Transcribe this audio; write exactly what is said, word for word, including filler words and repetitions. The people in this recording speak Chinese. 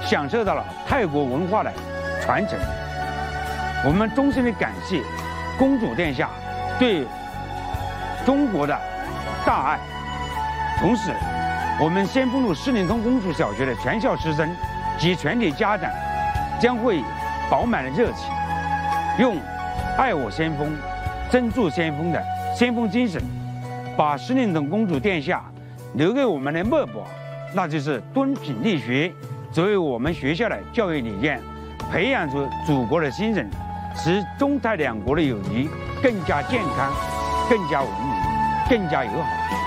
享受到了泰国文化的传承。我们衷心的感谢公主殿下对中国的大爱。同时，我们先锋路施令通公主小学的全校师生及全体家长将会饱满的热情，用爱我先锋、珍助先锋的先锋精神，把施令通公主殿下留给我们的墨宝，那就是敦品力学，作为我们学校的教育理念，培养出祖国的新人，使中泰两国的友谊更加健康、更加文明、更加友好。